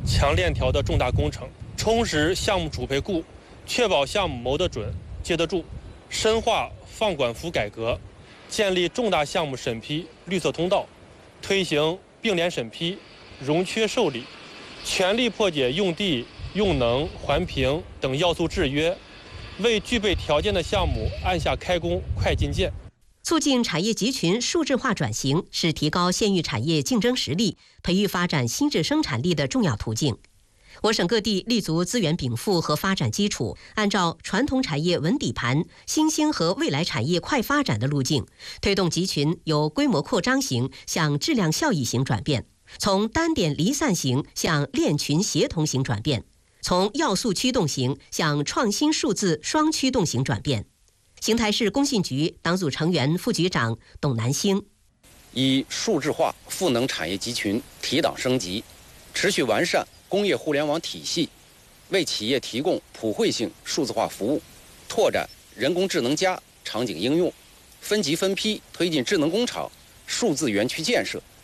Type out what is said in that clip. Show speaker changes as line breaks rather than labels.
强链条的重大工程，充实项目储备库，确保项目谋得准、接得住，深化放管服改革，建立重大项目审批绿色通道，推行并联审批、容缺受理，全力破解用地、用能、环评等要素制约，为具备条件的项目按下开工、快进键。
促进产业集群数字化转型是提高县域产业竞争实力、培育发展新质生产力的重要途径。我省各地立足资源禀赋和发展基础，按照传统产业稳底盘、新兴和未来产业快发展的路径，推动集群由规模扩张型向质量效益型转变，从单点离散型向链群协同型转变，从要素驱动型向创新数字双驱动型转变。邢台市工信局党组成员、副局长董南星：
以数字化赋能产业集群提档升级，持续完善工业互联网体系，为企业提供普惠性数字化服务，拓展人工智能加场景应用，分级分批推进智能工厂、数字园区建设，